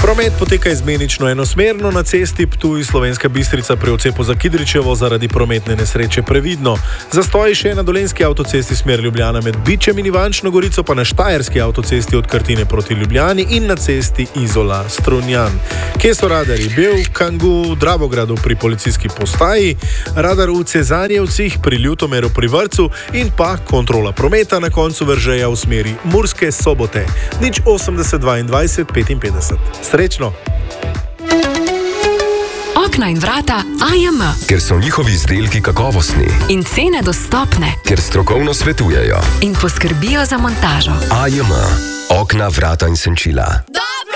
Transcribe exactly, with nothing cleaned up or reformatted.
Promet poteka izmenično enosmerno na cesti Ptuj-Slovenska Bistrica pri odcepu za Kidričevo zaradi prometne nesreče previdno. Zastoji še na dolenjski avtocesti smer Ljubljana med Bičem in Ivančno Gorico, pa na štajerski avtocesti od Krtine proti Ljubljani in na cesti Izola-Strunjan. Kje so radarji? Bel, Kangu, Dravogradu pri policijski postaji, radar v Cezarjevcih pri Ljutomeru pri Vrcu in pa kontrola prometa na koncu Veržeja v smeri Murske Sobote. Nič osemdeset dvaindvajset petinpetdeset. Srečno! Okna in vrata A J M. Ker so njihovi izdelki kakovostni. In cene dostopne. Ker strokovno svetujejo. In poskrbijo za montažo. A J M. Okna, vrata in senčila. Dobro!